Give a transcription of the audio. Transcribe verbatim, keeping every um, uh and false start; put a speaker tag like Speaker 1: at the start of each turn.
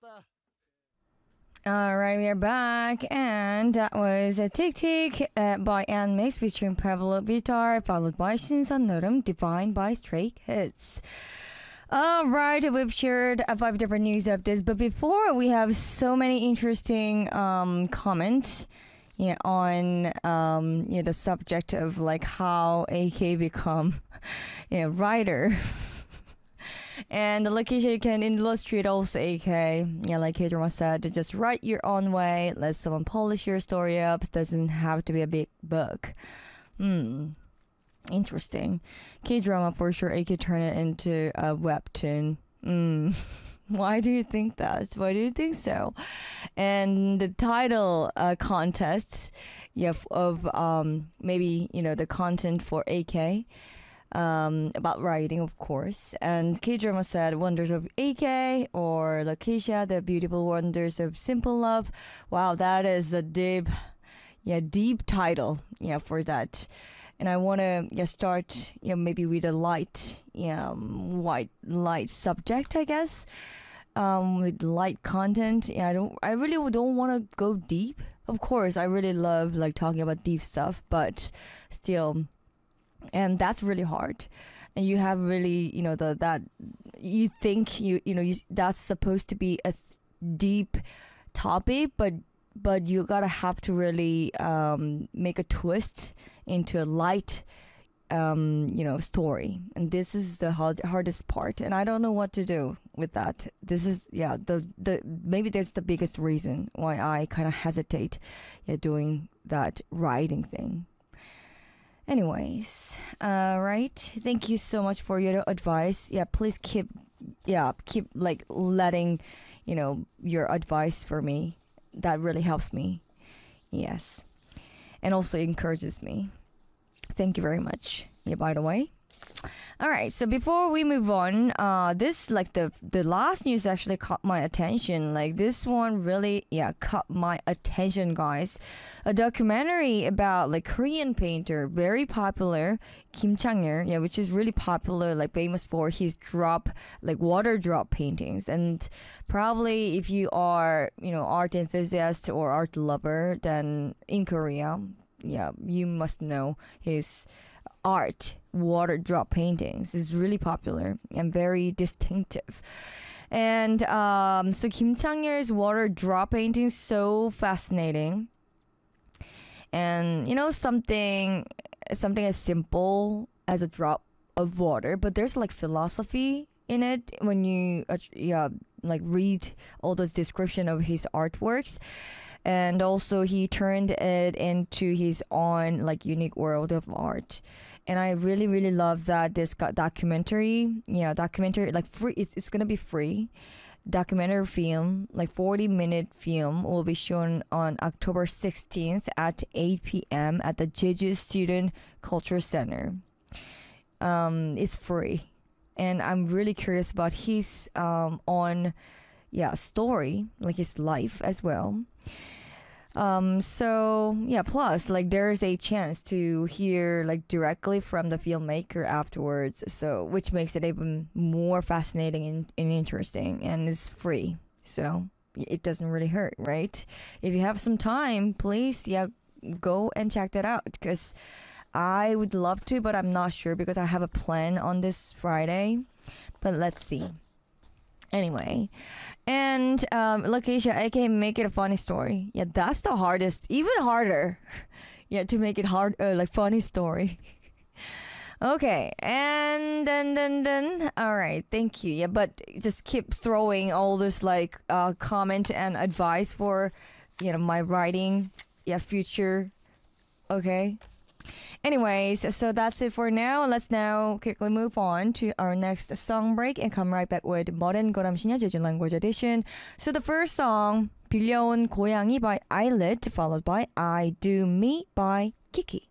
Speaker 1: All right, we are back, and that was a Tick Tick uh, by Anne Mix featuring Pablo Vitar, followed by Shinsan Norum, Divine by Stray Kids. All right, we've shared uh, five different news updates, but before we have so many interesting um, comments yeah, on um, yeah, the subject of like how A K become yeah, writer. And the location you can illustrate also A K. Yeah, like K-drama said, just write your own way. Let someone polish your story up. Doesn't have to be a big book. Hmm. Interesting. K-drama for sure. A K turn it into a webtoon. Hmm. Why do you think that? Why do you think so? And the title uh, contest, yeah, of um maybe you know the content for A K. Um, about writing, of course. And K-drama said Wonders of A K or Lakeisha, The Beautiful Wonders of Simple Love. Wow, that is a deep, yeah, deep title, yeah, for that. And I want to yeah, start, yeah, maybe with a light, yeah, um, white, light subject, I guess. Um, with light content. Yeah, I don't, I really don't want to go deep. Of course, I really love like talking about deep stuff, but still. And that's really hard, and you have really you know the that you think you you know you, that's supposed to be a th- deep topic, but but you gotta have to really um, make a twist into a light um, you know story, and this is the hard, hardest part, and I don't know what to do with that. This is yeah the the maybe that's the biggest reason why I kind of hesitate yeah doing that writing thing. Anyways, uh, right. Thank you so much for your advice. Yeah, please keep, yeah, keep like letting, you know, your advice for me. That really helps me. Yes, and also encourages me. Thank you very much. Yeah. By the way. All right, so before we move on, uh, this like the the last news actually caught my attention. Like this one really, yeah, caught my attention, guys. A documentary about like Korean painter, very popular, Kim Chang-il, yeah, which is really popular, like famous for his drop, like water drop paintings. And probably if you are, you know, art enthusiast or art lover, then in Korea, yeah, you must know his art water drop paintings is really popular and very distinctive. And um, so Kim Chang-il's water drop painting is so fascinating. And you know something something as simple as a drop of water, but there's like philosophy in it when you uh, yeah like read all those description of his artworks. And also he turned it into his own like unique world of art. And I really really love that this got documentary yeah documentary like free it's, it's gonna be free documentary film like forty minute film will be shown on October sixteenth at eight p.m. at the Jeju Student Culture Center. Um it's free, and I'm really curious about his um on yeah story, like his life as well. Um so yeah, plus like there's a chance to hear like directly from the filmmaker afterwards, so which makes it even more fascinating and, and interesting, and it's free, so it doesn't really hurt, right? If you have some time, please yeah go and check that out, because I would love to, but I'm not sure because I have a plan on this Friday, but let's see. Anyway, and um, Lakeisha, I can make it a funny story. Yeah, that's the hardest, even harder. Yeah, to make it hard, uh, like funny story. Okay, and then then then. All right, thank you. Yeah, but just keep throwing all this like uh, comment and advice for, you know, my writing, yeah, future. Okay. Anyways, so that's it for now. Let's now quickly move on to our next song break and come right back with Modern Goram Shinya Jeju Language Edition. So the first song, 빌려온 고양이 by Eyelid, followed by I Do Me by Kiki.